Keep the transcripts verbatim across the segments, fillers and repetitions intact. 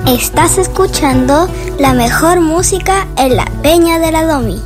Estás escuchando la mejor música en la Peña de la Domi.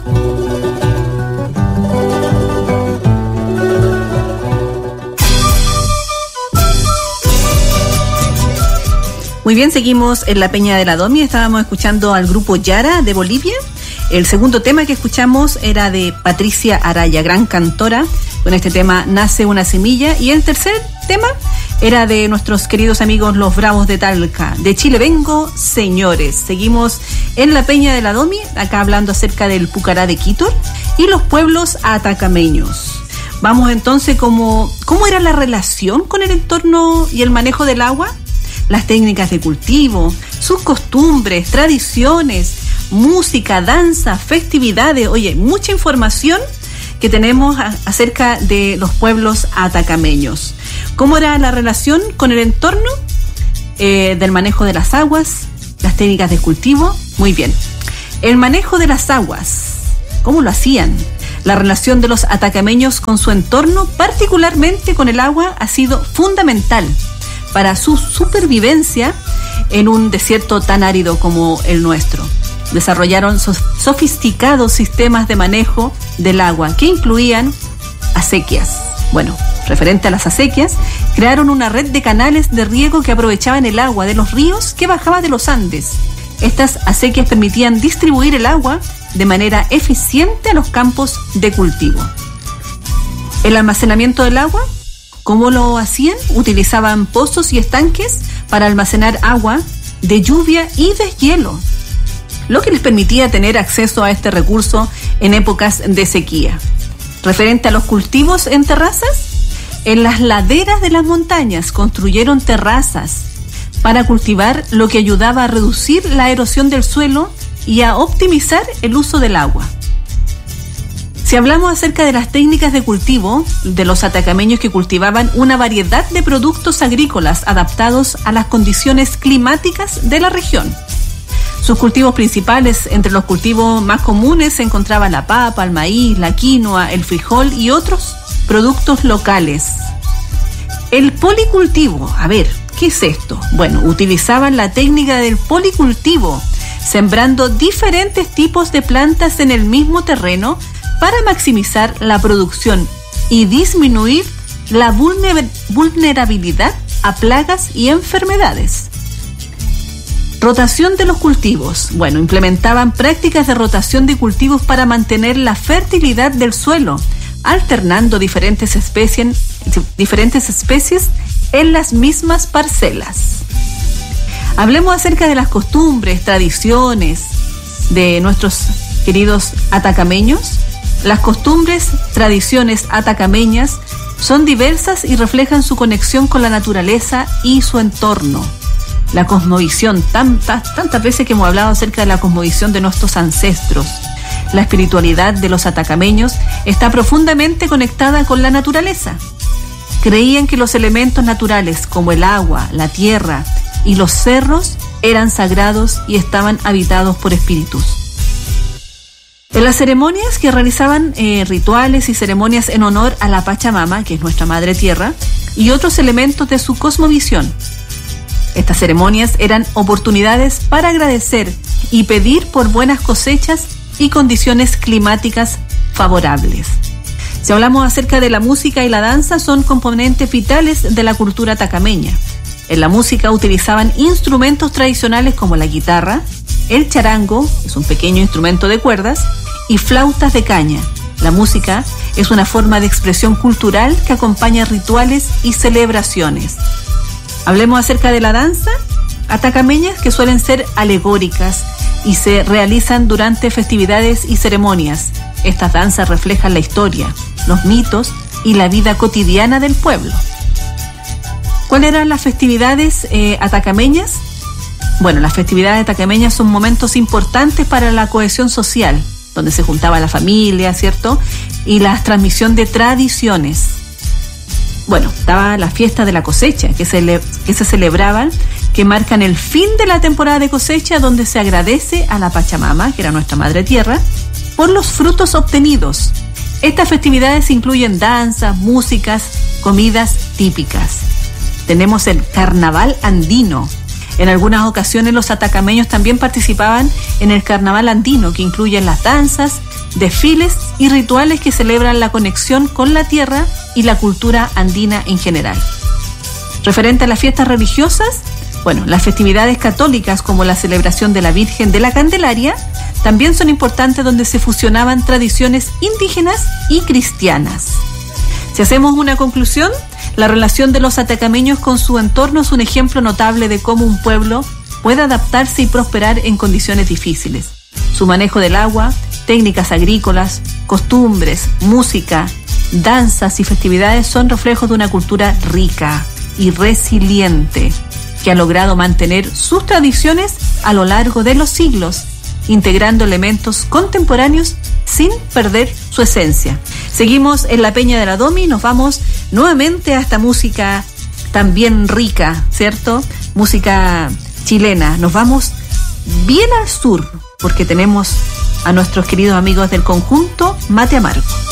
Muy bien, seguimos en la Peña de la Domi. Estábamos escuchando al grupo Yara de Bolivia. El segundo tema que escuchamos era de Patricia Araya, gran cantora. Con este tema Nace una semilla. Y el tercer tema era de nuestros queridos amigos Los Bravos de Talca. De Chile vengo, señores. Seguimos en la Peña de la Domi, acá hablando acerca del Pucará de Quito y los pueblos atacameños. Vamos entonces, como, ¿cómo era la relación con el entorno y el manejo del agua? Las técnicas de cultivo, sus costumbres, tradiciones, música, danza, festividades. Oye, mucha información que tenemos a, acerca de los pueblos atacameños. ¿Cómo era la relación con el entorno? Eh, del manejo de las aguas, las técnicas de cultivo. Muy bien. El manejo de las aguas, ¿cómo lo hacían? La relación de los atacameños con su entorno, particularmente con el agua, ha sido fundamental para su supervivencia en un desierto tan árido como el nuestro. Desarrollaron sofisticados sistemas de manejo del agua que incluían acequias. Bueno, referente a las acequias, crearon una red de canales de riego que aprovechaban el agua de los ríos que bajaba de los Andes. Estas acequias permitían distribuir el agua de manera eficiente a los campos de cultivo. El almacenamiento del agua, ¿cómo lo hacían? Utilizaban pozos y estanques para almacenar agua de lluvia y deshielo, lo que les permitía tener acceso a este recurso en épocas de sequía. Referente a los cultivos en terrazas, en las laderas de las montañas construyeron terrazas para cultivar, lo que ayudaba a reducir la erosión del suelo y a optimizar el uso del agua. Si hablamos acerca de las técnicas de cultivo de los atacameños, que cultivaban una variedad de productos agrícolas adaptados a las condiciones climáticas de la región. Sus cultivos principales, entre los cultivos más comunes, se encontraban la papa, el maíz, la quinoa, el frijol y otros productos locales. El policultivo, a ver, ¿qué es esto? Bueno, utilizaban la técnica del policultivo, sembrando diferentes tipos de plantas en el mismo terreno para maximizar la producción y disminuir la vulner- vulnerabilidad a plagas y enfermedades. Rotación de los cultivos. Bueno, implementaban prácticas de rotación de cultivos para mantener la fertilidad del suelo, alternando diferentes especies, diferentes especies en las mismas parcelas. Hablemos acerca de las costumbres, tradiciones de nuestros queridos atacameños. Las costumbres, tradiciones atacameñas son diversas y reflejan su conexión con la naturaleza y su entorno. La cosmovisión, tantas, tantas veces que hemos hablado acerca de la cosmovisión de nuestros ancestros. La espiritualidad de los atacameños está profundamente conectada con la naturaleza. Creían que los elementos naturales como el agua, la tierra y los cerros eran sagrados y estaban habitados por espíritus. En las ceremonias que realizaban eh, rituales y ceremonias en honor a la Pachamama, que es nuestra madre tierra, y otros elementos de su cosmovisión. Estas ceremonias eran oportunidades para agradecer y pedir por buenas cosechas y condiciones climáticas favorables. Si hablamos acerca de la música y la danza, son componentes vitales de la cultura atacameña. En la música utilizaban instrumentos tradicionales como la guitarra, el charango, es un pequeño instrumento de cuerdas, y flautas de caña. La música es una forma de expresión cultural que acompaña rituales y celebraciones. Hablemos acerca de la danza atacameñas, que suelen ser alegóricas y se realizan durante festividades y ceremonias. Estas danzas reflejan la historia, los mitos y la vida cotidiana del pueblo. ¿Cuáles eran las festividades eh, atacameñas? Bueno, las festividades atacameñas son momentos importantes para la cohesión social, donde se juntaba la familia, ¿cierto? Y la transmisión de tradiciones. Bueno, estaba la fiesta de la cosecha, que se, le, que se celebraban, que marcan el fin de la temporada de cosecha, donde se agradece a la Pachamama, que era nuestra madre tierra, por los frutos obtenidos. Estas festividades incluyen danzas, músicas, comidas típicas. Tenemos el Carnaval Andino. En algunas ocasiones los atacameños también participaban en el carnaval andino, que incluye las danzas, desfiles y rituales que celebran la conexión con la tierra y la cultura andina en general. Referente a las fiestas religiosas, bueno, las festividades católicas como la celebración de la Virgen de la Candelaria también son importantes, donde se fusionaban tradiciones indígenas y cristianas. Si hacemos una conclusión, la relación de los atacameños con su entorno es un ejemplo notable de cómo un pueblo puede adaptarse y prosperar en condiciones difíciles. Su manejo del agua, técnicas agrícolas, costumbres, música, danzas y festividades son reflejos de una cultura rica y resiliente que ha logrado mantener sus tradiciones a lo largo de los siglos, integrando elementos contemporáneos sin perder su esencia. Seguimos en la Peña de la Domi y nos vamos nuevamente a esta música también rica, ¿cierto? Música chilena. Nos vamos bien al sur, porque tenemos a nuestros queridos amigos del conjunto Mate Amargo.